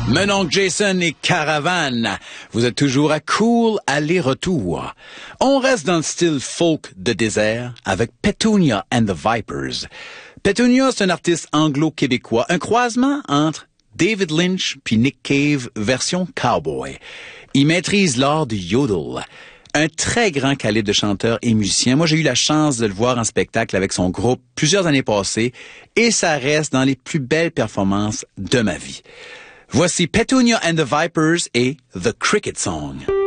Mon Jason et Caravane, vous êtes toujours à Cool aller-retour. On reste dans le style folk de désert avec Petunia and the Vipers. Petunia, c'est un artiste anglo-québécois, un croisement entre David Lynch puis Nick Cave version cowboy. Il maîtrise l'art du yodel. Un très grand calibre de chanteur et musicien. Moi, j'ai eu la chance de le voir en spectacle avec son groupe plusieurs années passées et ça reste dans les plus belles performances de ma vie. Voici Petunia and the Vipers et The Cricket Song.